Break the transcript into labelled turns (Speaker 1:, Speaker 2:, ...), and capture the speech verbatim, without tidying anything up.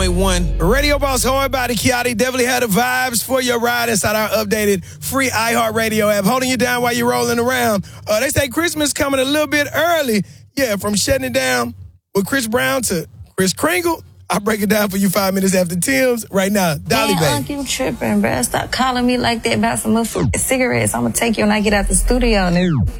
Speaker 1: One Radio Boss Hard Body Kiati definitely had the vibes for your ride inside our updated free iHeartRadio app, holding you down while you're rolling around. Uh, they say Christmas coming a little bit early. Yeah, from shutting it down with Chris Brown to Chris Kringle. I'll break it down for you five minutes after Tim's right now. Dolly
Speaker 2: Man,
Speaker 1: Baby.
Speaker 2: Unc, you tripping, bruh. Stop calling me like that about some motherfucking cigarettes. I'm gonna take you when I get out the studio, nigga.